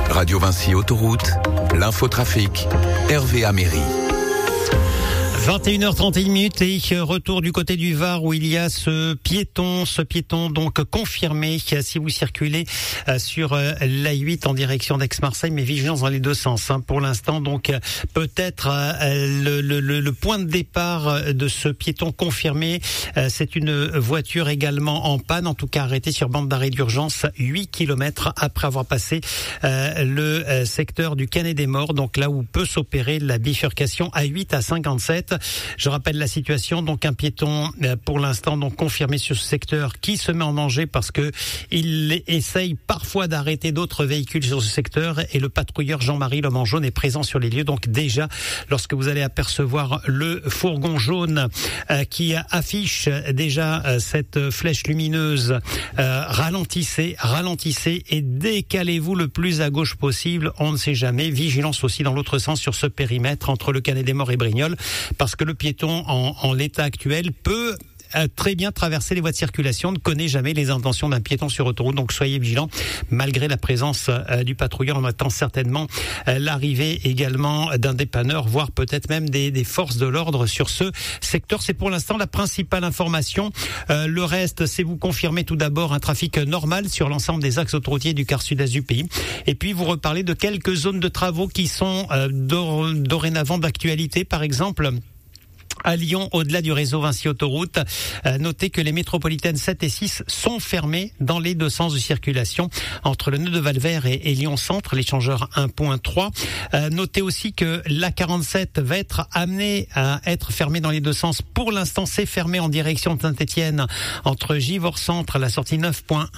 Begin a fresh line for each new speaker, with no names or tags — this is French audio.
Radio Vinci Autoroute, l'infotrafic, Hervé Améry.
21h31 et retour du côté du Var où il y a ce piéton donc confirmé si vous circulez sur l'A8 en direction d'Aix-Marseille, mais vigilance dans les deux sens pour l'instant. Donc peut-être le point de départ de ce piéton confirmé, c'est une voiture également en panne, en tout cas arrêtée sur bande d'arrêt d'urgence 8 km après avoir passé le secteur du Canet des Morts, donc là où peut s'opérer la bifurcation A8 à 57. Je rappelle la situation, donc un piéton pour l'instant donc confirmé sur ce secteur qui se met en danger parce que il essaye parfois d'arrêter d'autres véhicules sur ce secteur et le patrouilleur Jean-Marie l'homme en jaune est présent sur les lieux. Donc déjà, lorsque vous allez apercevoir le fourgon jaune qui affiche déjà cette flèche lumineuse, ralentissez et décalez-vous le plus à gauche possible. On ne sait jamais. Vigilance aussi dans l'autre sens sur ce périmètre entre le Canet des Morts et Brignoles, parce que le piéton en l'état actuel peut très bien traverser les voies de circulation, ne connaît jamais les intentions d'un piéton sur autoroute, donc soyez vigilants. Malgré la présence du patrouilleur, on attend certainement l'arrivée également d'un dépanneur, voire peut-être même des forces de l'ordre sur ce secteur. C'est pour l'instant la principale information. Le reste, c'est vous confirmer tout d'abord un trafic normal sur l'ensemble des axes autoroutiers du quart sud-est du pays. Et puis vous reparler de quelques zones de travaux qui sont dorénavant d'actualité, par exemple à Lyon, au-delà du réseau Vinci Autoroute. Notez que les métropolitaines 7 et 6 sont fermées dans les deux sens de circulation entre le nœud de Valvert et Lyon Centre, l'échangeur 1.3. Notez aussi que l'A47 va être amenée à être fermée dans les deux sens. Pour l'instant, c'est fermé en direction de Saint-Étienne entre Givors Centre, la sortie 9.1